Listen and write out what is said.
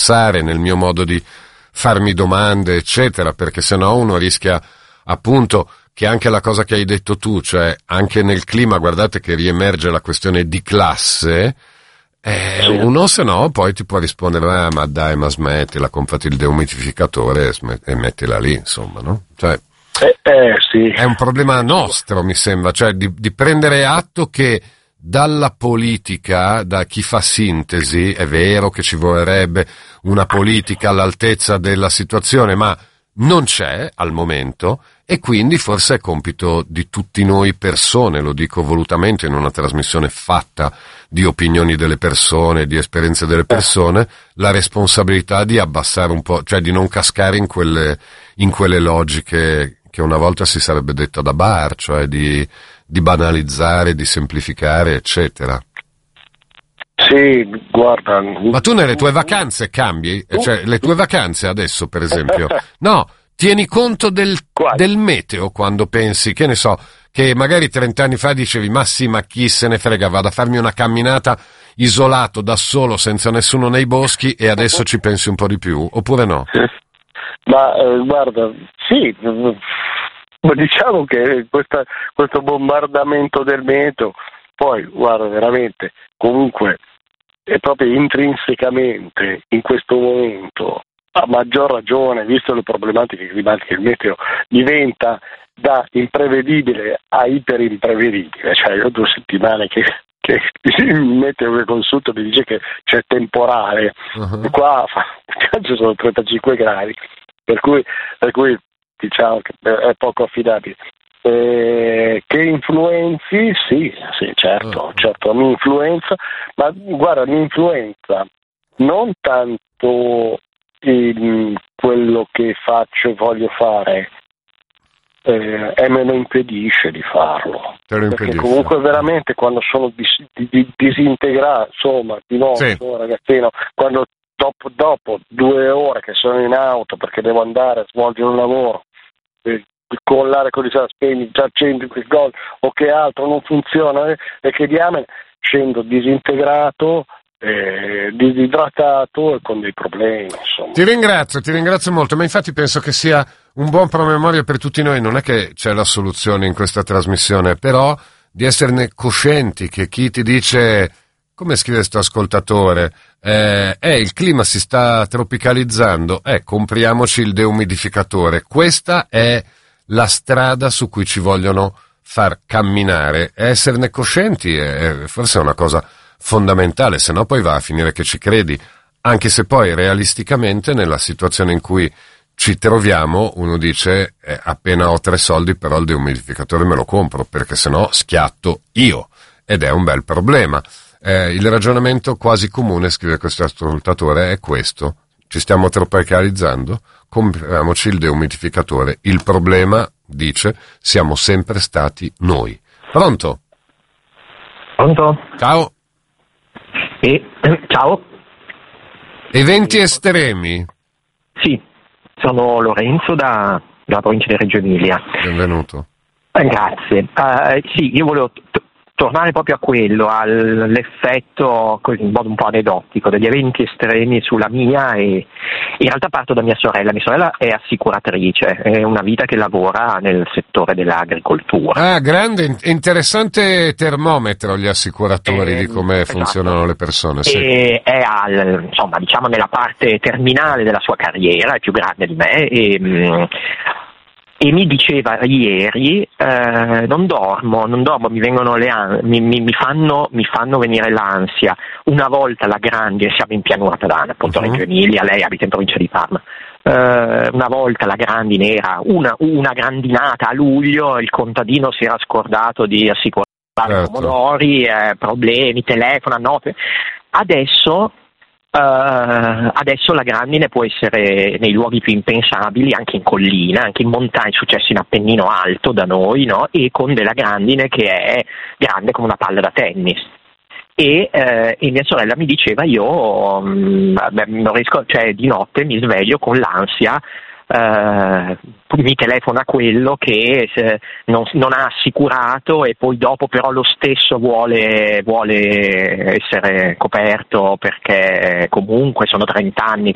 pensare, nel mio modo di farmi domande, eccetera, perché sennò uno rischia appunto che anche la cosa che hai detto tu, cioè anche nel clima, guardate che riemerge la questione di classe, uno se no poi ti può rispondere, ma dai, ma smettila, comprati il deumidificatore e mettila lì, insomma, no? Cioè, sì. È un problema nostro, mi sembra, cioè di prendere atto che dalla politica, da chi fa sintesi, è vero che ci vorrebbe una politica all'altezza della situazione, ma non c'è al momento, e quindi forse è compito di tutti noi persone, lo dico volutamente in una trasmissione fatta di opinioni delle persone, di esperienze delle persone, la responsabilità di abbassare un po', cioè di non cascare in quelle logiche che una volta si sarebbe detto da bar, cioè di banalizzare, di semplificare, eccetera. Sì, guarda. Ma tu nelle tue vacanze cambi? Cioè, le tue vacanze adesso, per esempio, no, tieni conto del meteo quando pensi, che ne so, che magari 30 anni fa dicevi, ma sì, ma chi se ne frega, vado a farmi una camminata isolato da solo, senza nessuno nei boschi, e adesso ci pensi un po' di più, oppure no? Ma guarda, sì, ma diciamo che questo bombardamento del meteo, poi guarda veramente, comunque è proprio intrinsecamente in questo momento, a maggior ragione, visto le problematiche climatiche, il meteo diventa da imprevedibile a iperimprevedibile, cioè io 2 settimane che il meteo che consulto mi dice che c'è temporale, qua ci sono 35 gradi, per cui diciamo che è poco affidabile. Che influenzi? Sì, certo, mi influenza, ma guarda, mi influenza non tanto in quello che faccio e voglio fare, e me lo impedisce di farlo, perché comunque veramente quando sono disintegrato, insomma, di nuovo, sì. Sono ragazzino, quando dopo 2 ore che sono in auto perché devo andare a svolgere un lavoro, con l'aria condizionata spegni, già accendi quel gol o che altro non funziona, e che diamine, scendo disintegrato, disidratato e con dei problemi, insomma. Ti ringrazio molto, ma infatti penso che sia un buon promemoria per tutti noi. Non è che c'è la soluzione in questa trasmissione, però di esserne coscienti, che chi ti dice, come scrive sto ascoltatore, il clima si sta tropicalizzando, compriamoci il deumidificatore. Questa è la strada su cui ci vogliono far camminare, e esserne coscienti è forse una cosa fondamentale, se no poi va a finire che ci credi, anche se poi realisticamente nella situazione in cui ci troviamo uno dice, appena ho 3 soldi però il deumidificatore me lo compro, perché se no schiatto io, ed è un bel problema. Il ragionamento quasi comune, scrive questo ascoltatore, è questo: ci stiamo tropicalizzando, compriamoci il deumidificatore. Il problema, dice, siamo sempre stati noi. Pronto? Pronto? Ciao. Ciao. Eventi estremi? Sì, sono Lorenzo dalla provincia di Reggio Emilia. Benvenuto. Grazie. Sì, io volevo tornare proprio a quello, all'effetto così, in modo un po' aneddotico degli eventi estremi sulla mia, e in realtà parto da mia sorella. Mia sorella è assicuratrice, è una vita che lavora nel settore dell'agricoltura. Ah, grande, interessante termometro gli assicuratori di come funzionano le persone. Sì. E è insomma, diciamo nella parte terminale della sua carriera, è più grande di me, e mi diceva ieri, non dormo, mi vengono mi fanno venire l'ansia. Una volta la grande, siamo in pianura padana, appunto Reggio Emilia, lei abita in provincia di Parma. Una volta la grandine era una grandinata a luglio, il contadino si era scordato di assicurare i pomodori, problemi, telefona a notte. Adesso la grandine può essere nei luoghi più impensabili, anche in collina, anche in montagna, è successo in Appennino Alto da noi, no? E con della grandine che è grande come una palla da tennis. E mia sorella mi diceva, io non riesco, cioè di notte mi sveglio con l'ansia, mi telefona quello che non ha assicurato, e poi dopo però lo stesso vuole essere coperto, perché comunque sono 30 anni